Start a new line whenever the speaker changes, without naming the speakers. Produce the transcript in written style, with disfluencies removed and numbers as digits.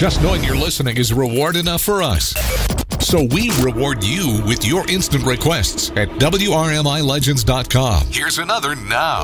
Just knowing you're listening is reward enough for us. So we reward you with your instant requests at WRMILegends.com. Here's another now.